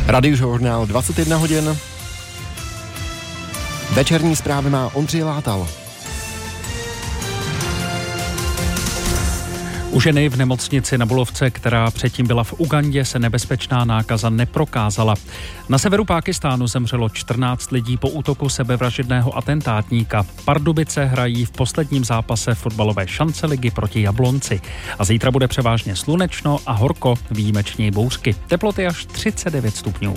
Radiožurnál 21 hodin. Večerní zprávy má Ondřej Látal. U ženy v nemocnici na Bulovce, která předtím byla v Ugandě, se nebezpečná nákaza neprokázala. Na severu Pákistánu zemřelo 14 lidí po útoku sebevražedného atentátníka. Pardubice hrají v posledním zápase fotbalové šance ligy proti Jablonci. A zítra bude převážně slunečno a horko, výjimečně bouřky. Teploty až 39 stupňů.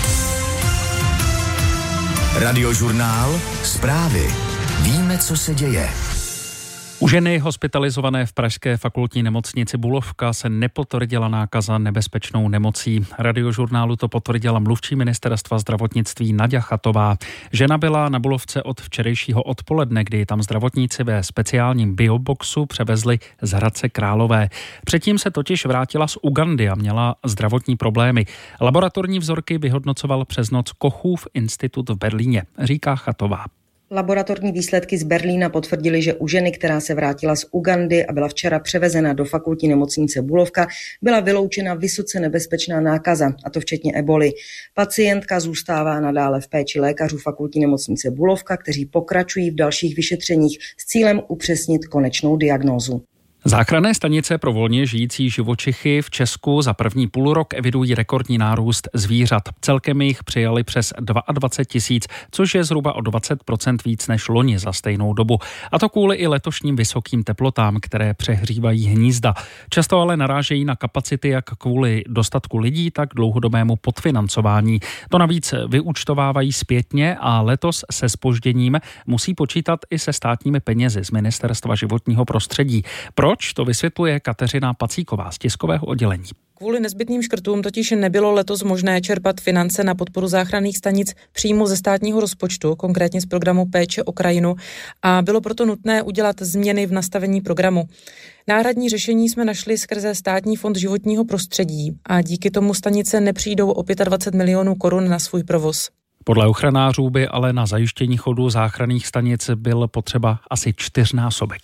Radiožurnál, zprávy. Víme, co se děje. U ženy hospitalizované v pražské fakultní nemocnici Bulovka se nepotvrdila nákaza nebezpečnou nemocí. Radiožurnálu to potvrdila mluvčí ministerstva zdravotnictví Naďa Chatová. Žena byla na Bulovce od včerejšího odpoledne, kdy tam zdravotníci ve speciálním bioboxu převezli z Hradce Králové. Předtím se totiž vrátila z Ugandy a měla zdravotní problémy. Laboratorní vzorky vyhodnocoval přes noc Kochův institut v Berlíně, říká Chatová. Laboratorní výsledky z Berlína potvrdily, že u ženy, která se vrátila z Ugandy a byla včera převezena do fakultní nemocnice Bulovka, byla vyloučena vysoce nebezpečná nákaza, a to včetně eboli. Pacientka zůstává nadále v péči lékařů fakultní nemocnice Bulovka, kteří pokračují v dalších vyšetřeních s cílem upřesnit konečnou diagnózu. Záchranné stanice pro volně žijící živočichy v Česku za první půlrok evidují rekordní nárůst zvířat. Celkem jich přijali přes 22 000, což je zhruba o 20% víc než loni za stejnou dobu. A to kvůli i letošním vysokým teplotám, které přehřívají hnízda. Často ale narážejí na kapacity jak kvůli dostatku lidí, tak dlouhodobému podfinancování. To navíc vyúčtovávají zpětně a letos se zpožděním musí počítat i se státními penězi z Ministerstva životního prostředí. Proč? To vysvětluje Kateřina Pacíková z tiskového oddělení. Kvůli nezbytným škrtům totiž nebylo letos možné čerpat finance na podporu záchranných stanic přímo ze státního rozpočtu, konkrétně z programu Péče o krajinu, a bylo proto nutné udělat změny v nastavení programu. Náhradní řešení jsme našli skrze Státní fond životního prostředí a díky tomu stanice nepřijdou o 25 milionů korun na svůj provoz. Podle ochranářů by ale na zajištění chodu záchranných stanic byl potřeba asi 4násobek.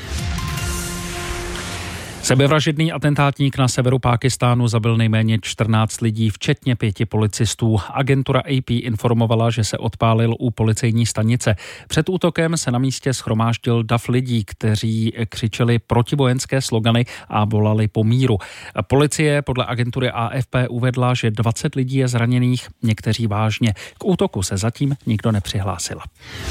Sebevražedný atentátník na severu Pákistánu zabil nejméně 14 lidí, včetně 5 policistů. Agentura AP informovala, že se odpálil u policejní stanice. Před útokem se na místě shromáždil dav lidí, kteří křičeli protivojenské slogany a volali po míru. Policie podle agentury AFP uvedla, že 20 lidí je zraněných, někteří vážně. K útoku se zatím nikdo nepřihlásil.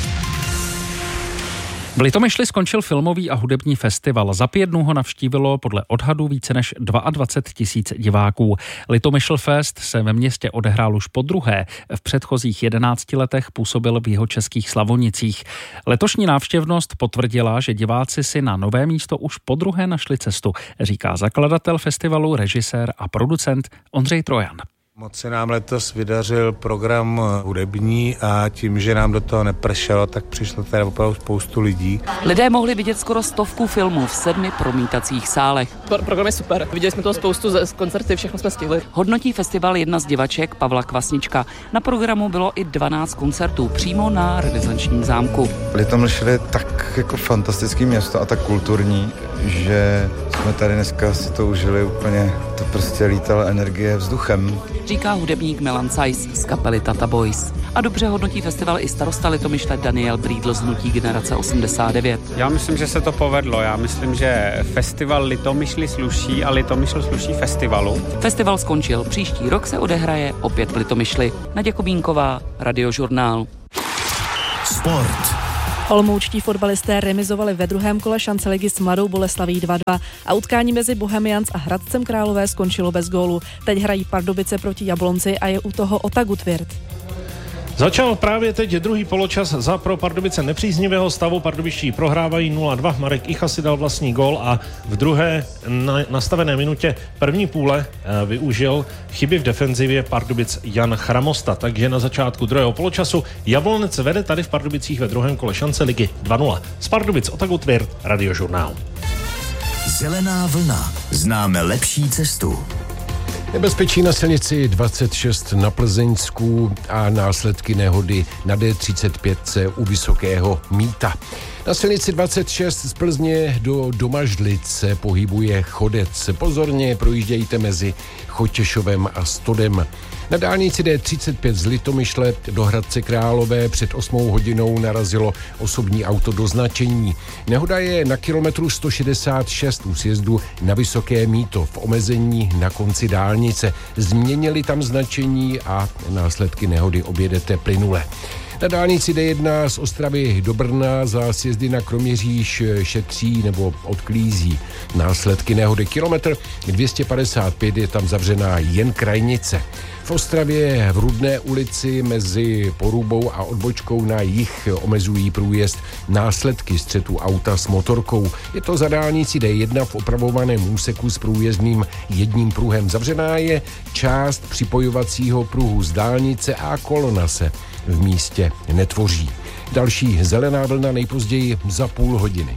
V Litomyšli skončil filmový a hudební festival. Za 5 dnů ho navštívilo podle odhadu více než 22 000 diváků. Litomyšl Fest se ve městě odehrál už podruhé. V předchozích 11 letech působil v jihočeských Slavonicích. Letošní návštěvnost potvrdila, že diváci si na nové místo už podruhé našli cestu, říká zakladatel festivalu, režisér a producent Ondřej Trojan. Moc se nám letos vydařil program hudební a tím, že nám do toho nepršelo, tak přišlo tady opravdu spoustu lidí. Lidé mohli vidět skoro 100 filmů v 7 promítacích sálech. Program je super, viděli jsme toho spoustu z koncerty, všechno jsme stihli. Hodnotí festival jedna z divaček, Pavla Kvasnička. Na programu bylo i 12 koncertů přímo na Renesančním zámku. Litomyšl je tak jako fantastický město a tak kulturní, že jsme tady dneska si to užili úplně, to prostě lítala energie vzduchem. Říká hudebník Milan Sajs z kapely Tata Boys. A dobře hodnotí festival i starosta Litomyšle Daniel Brýdl z hnutí Generace 89. Já myslím, že se to povedlo. Já myslím, že festival Litomyšli sluší a Litomyšl sluší festivalu. Festival skončil. Příští rok se odehraje opět v Litomyšli. Naděja Kubínková, Radiožurnál. Sport. Olomoučtí fotbalisté remizovali ve druhém kole šance ligy s Mladou Boleslaví 2-2 a utkání mezi Bohemians a Hradcem Králové skončilo bez gólu. Teď hrají Pardubice proti Jablonci a je u toho Otagu Tvirt. Začal právě teď druhý poločas za pro Pardubice nepříznivého stavu. Pardubičtí prohrávají 0-2. Marek Icha si dal vlastní gól a v druhé nastavené minutě první půle využil chyby v defenzivě Pardubic Jan Chramosta. Takže na začátku druhého poločasu Jablonec vede tady v Pardubicích ve druhém kole šance ligy 2-0. Z Pardubic Otagu Tvirt, Radiožurnál. Zelená vlna. Známe lepší cestu. Nebezpečí na silnici 26 na Plzeňsku a následky nehody na D35 u Vysokého Mýta. Na silnici 26 z Plzně do Domažlic se pohybuje chodec. Pozorně projíždějte mezi Chotěšovem a Stodem. Na dálnici D35 z Litomyšle do Hradce Králové před 8 hodinou narazilo osobní auto do značení. Nehoda je na kilometru 166 u sjezdu na Vysoké Mýto v omezení na konci dálnice. Změnili tam značení a následky nehody objedete plynule. Na dálnici D1 z Ostravy do Brna za sjezdy na Kroměříž šetří nebo odklízí následky nehody. Kilometr 255 je tam zavřená jen krajnice. V Ostravě v Rudné ulici mezi Porubou a odbočkou na jih omezují průjezd následky střetu auta s motorkou. Je to za dálnici D1 v opravovaném úseku s průjezdným jedním pruhem. Zavřená je část připojovacího pruhu z dálnice a kolona se v místě netvoří. Další zelená vlna nejpozději za půl hodiny.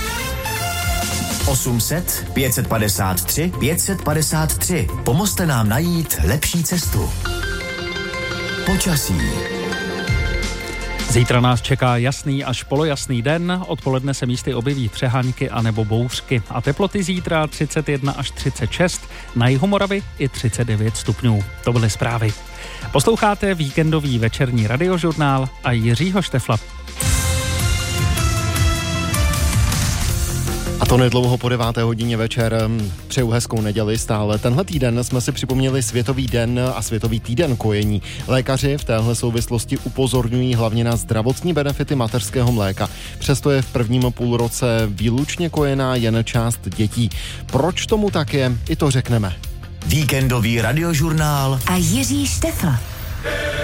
800 553 553. Pomozte nám najít lepší cestu. Počasí. Zítra nás čeká jasný až polojasný den, odpoledne se místy objeví přehánky anebo bouřky a teploty zítra 31 až 36, na jihu Moravy i 39 stupňů. To byly zprávy. Posloucháte víkendový večerní radiožurnál a Jiřího Štefla. A to nedlouho po 9. hodině večer. Přeju hezkou neděli stále. Tenhle týden jsme si připomněli Světový den a Světový týden kojení. Lékaři v téhle souvislosti upozorňují hlavně na zdravotní benefity mateřského mléka. Přesto je v prvním půlroce výlučně kojená jen část dětí. Proč tomu tak je, i to řekneme. Víkendový radiožurnál a Jiří Štefl.